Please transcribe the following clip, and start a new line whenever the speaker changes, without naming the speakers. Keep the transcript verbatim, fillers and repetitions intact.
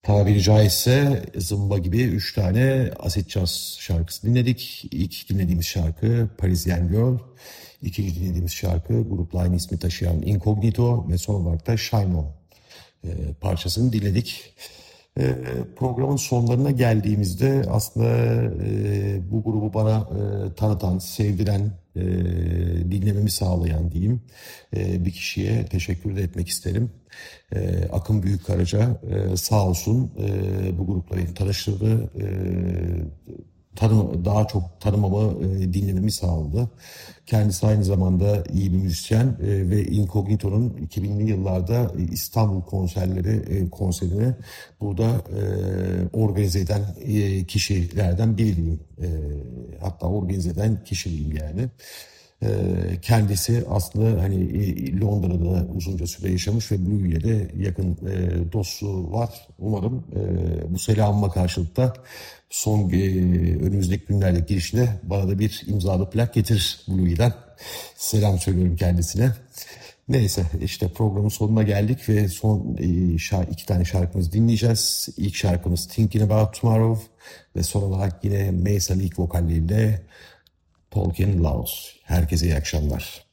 Tabiri caizse zımba gibi üç tane asit jazz şarkısı dinledik. İlk dinlediğimiz şarkı Parisian Girl. İkinci dinlediğimiz şarkı grupla aynı ismi taşıyan Incognito ve son olarak da Shine On e, parçasını dinledik. E, programın sonlarına geldiğimizde aslında e, bu grubu bana e, tanıtan, sevdiren, e, dinlememi sağlayan diyeyim e, bir kişiye teşekkür de etmek isterim. E, Akın Büyükkaraca e, sağ olsun e, bu grupla beni tanıştırdı. E, tanı, daha çok tanımamı, e, dinlememi sağladı. Kendisi aynı zamanda iyi bir müzisyen e, ve Incognito'nun iki binli yıllarda İstanbul konserleri e, konserini burada e, organize eden e, kişilerden biriyim. E, hatta organize eden kişiyim yani. E, kendisi aslında hani e, Londra'da uzunca süre yaşamış ve Blue ile de yakın e, dostluğu var. Umarım e, bu selamıma karşılık da son e, önümüzdeki günlerde girişine bana da bir imzalı plak getirir Blue'den. Selam söylüyorum kendisine. Neyse işte programın sonuna geldik ve son e, şar- iki tane şarkımızı dinleyeceğiz. İlk şarkımız Thinking About Tomorrow ve son olarak yine Mesa Leak vokalleriyle Talking Loud. Herkese iyi akşamlar.